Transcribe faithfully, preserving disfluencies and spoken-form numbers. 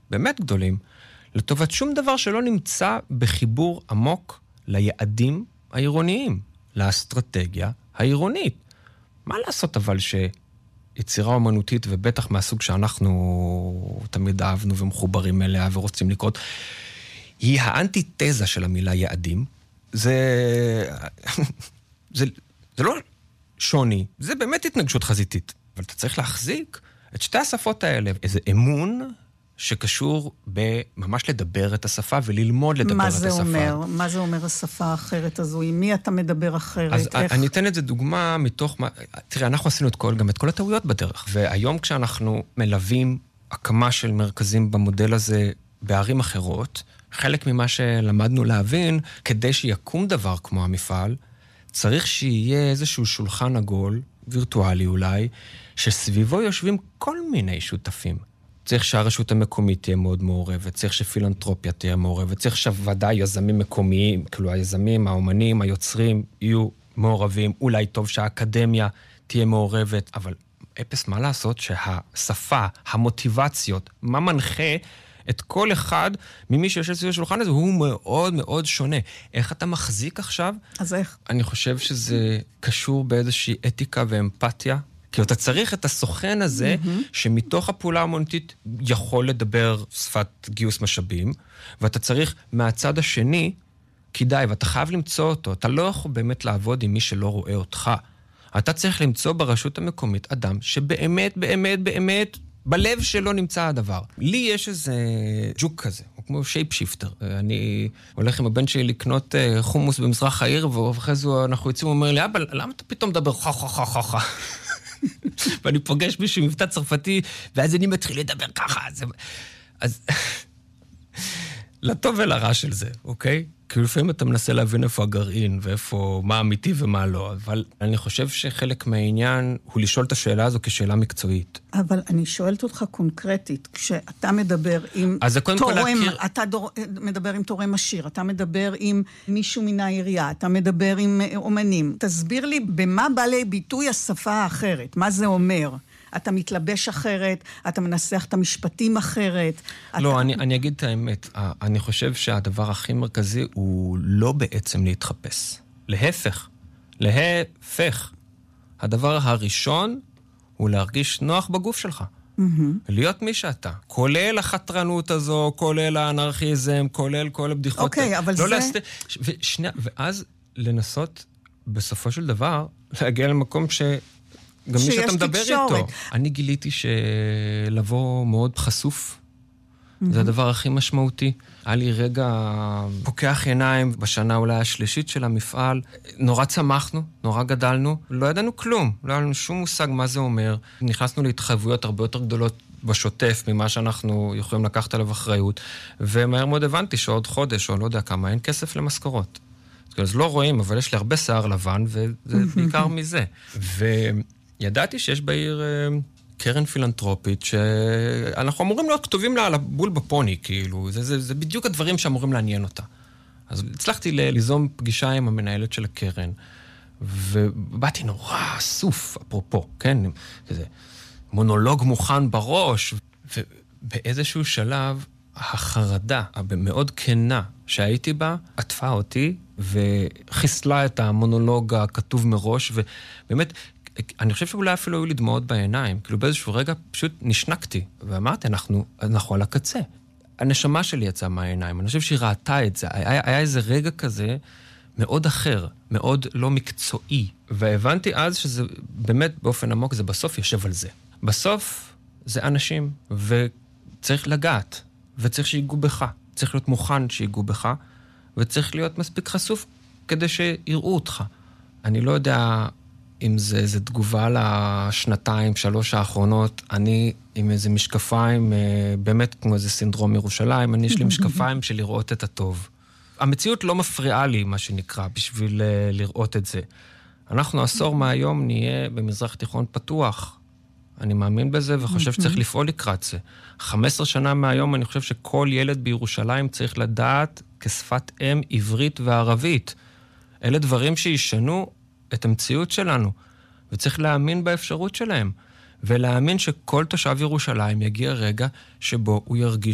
באמת גדולים, לטובת שום דבר שלא נמצא בחיבור עמוק ליעדים העירוניים, לאסטרטגיה העירונית. מה לעשות אבל שיצירה אומנותית, ובטח מהסוג שאנחנו תמיד אהבנו ומחוברים אליה ורוצים לקרות, היא האנטיתזה של המילה יעדים. זה, זה, זה לא שוני, זה באמת התנגשות חזיתית. אבל אתה צריך להחזיק את שתי השפות האלה. איזה אמון שקשור בממש לדבר את השפה וללמוד לדבר את השפה. מה זה אומר? מה זה אומר השפה האחרת הזו? עם מי אתה מדבר אחרת? אז איך? אני אתן את זה דוגמה מתוך... תראה, אנחנו עשינו את כל, גם את כל הטעויות בדרך. והיום כשאנחנו מלווים הקמה של מרכזים במודל הזה בערים אחרות, חלק ממה שלמדנו להבין, כדי שיקום דבר כמו המפעל, צריך שיהיה איזשהו שולחן עגול, וירטואלי אולי, שסביבו יושבים כל מיני שותפים. צריך שהרשות המקומית תהיה מאוד מעורבת, צריך שפילנטרופיה תהיה מעורבת, צריך שוודאי יזמים מקומיים, כאילו היזמים, האומנים, היוצרים יהיו מעורבים, אולי טוב שהאקדמיה תהיה מעורבת, אבל אפס מה לעשות שהשפה, המוטיבציות, מה מנחה את כל אחד ממי שיושב סביב השולחן הזה, הוא מאוד מאוד שונה. איך אתה מחזיק עכשיו? אז איך? אני חושב שזה קשור באיזושהי אתיקה ואמפתיה, כי אתה צריך את הסוכן הזה, mm-hmm. שמתוך הפעולה האמנותית יכול לדבר שפת גיוס משאבים, ואתה צריך מהצד השני, כדאי, ואתה חייב למצוא אותו. אתה לא יכול באמת לעבוד עם מי שלא רואה אותך. אתה צריך למצוא ברשות המקומית אדם שבאמת, באמת, באמת, בלב שלו נמצא הדבר. לי יש איזה ג'וק כזה, הוא כמו שייפ שיפטר. אני הולך עם הבן שלי לקנות חומוס במזרח העיר, ואחרי זה אנחנו יוצאים ואומר לי, אבא, למה אתה פתאום מדבר חה חה חה חה חה? ואני פוגש מישהו מבטא צרפתי, ואז אני מתחיל לדבר ככה. אז לטוב ולרע של זה, אוקיי? כי לפעמים אתה מנסה להבין איפה הגרעין, ואיפה, מה אמיתי ומה לא, אבל אני חושב שחלק מהעניין הוא לשאול את השאלה הזו כשאלה מקצועית. אבל אני שואלת אותך קונקרטית, כשאתה מדבר עם תורם, אתה דור, מדבר עם תורם עשיר, אתה מדבר עם מישהו מן העירייה, אתה מדבר עם אומנים, תסביר לי במה בא לי ביטוי השפה האחרת, מה זה אומר? אתה מתלבש אחרת, אתה מנסח את המשפטים אחרת. לא, אתה... אני, אני אגיד את האמת. אני חושב שהדבר הכי מרכזי הוא לא בעצם להתחפש. להפך. להפך. הדבר הראשון הוא להרגיש נוח בגוף שלך. Mm-hmm. להיות מי שאתה. כולל החתרנות הזו, כולל האנרכיזם, כולל כל הבדיחות. אוקיי, אבל לא זה... להסת... ושני... ואז לנסות, בסופו של דבר, להגיע למקום ש... גם מי שאתה מדבר איתו. אני גיליתי שלבוא מאוד חשוף, זה הדבר הכי משמעותי. היה לי רגע פוקח עיניים בשנה אולי השלישית של המפעל. נורא צמחנו, נורא גדלנו, לא ידענו כלום. לא היה לנו שום מושג מה זה אומר. נכנסנו להתחייבויות הרבה יותר גדולות בשוטף ממה שאנחנו יכולים לקחת עליו אחריות. ומהר מאוד הבנתי שעוד חודש, או לא יודע כמה, אין כסף למשכורות. אז לא רואים, אבל יש לי הרבה שיער לבן, וזה בעיקר מזה. ו... ידעתי שיש בעיר קרן פילנטרופית, שאנחנו אמורים להיות כתובים לה על הבול בפוני, כאילו, זה, זה, זה בדיוק הדברים שאמורים לעניין אותה. אז הצלחתי ליזום פגישה עם המנהלת של הקרן, ובאתי נורא סוף, אפרופו, כן, כזה מונולוג מוכן בראש, ובאיזשהו שלב, החרדה המאוד כנה שהייתי בה, עטפה אותי, וחיסלה את המונולוג הכתוב מראש, ובאמת, אני חושב שאולי אפילו היו לי דמעות בעיניים, כאילו באיזשהו רגע פשוט נשנקתי, ואמרתי, אנחנו, אנחנו על הקצה. הנשמה שלי יצאה מהעיניים, אני חושב שהיא ראתה את זה, היה, היה איזה רגע כזה מאוד אחר, מאוד לא מקצועי, והבנתי אז שזה באמת באופן עמוק, זה בסוף יושב על זה. בסוף זה אנשים, וצריך לגעת, וצריך שיגעו בך, צריך להיות מוכן שיגעו בך, וצריך להיות מספיק חשוף כדי שיראו אותך. אני לא יודע... אם זה איזו תגובה לשנתיים, שלוש האחרונות, אני עם איזה משקפיים, באמת כמו איזה סינדרום ירושלים, אני יש לי משקפיים של לראות את הטוב. המציאות לא מפריעה לי, מה שנקרא, בשביל לראות את זה. אנחנו עשור מהיום נהיה במזרח תיכון פתוח. אני מאמין בזה וחושב שצריך לפעול לקראת זה. חמש עשרה שנה מהיום אני חושב שכל ילד בירושלים צריך לדעת כשפת אם עברית וערבית. אלה דברים שישנו את המציאות שלנו, וצריך להאמין באפשרות שלהם, ולהאמין שכל תושב ירושלים יגיע רגע שבו הוא ירגיש